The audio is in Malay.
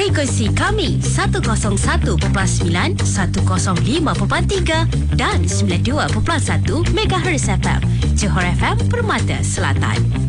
Ikuti kami 101.9, 105.3 dan 92.1 MHz FM. Johor FM Permata Selatan.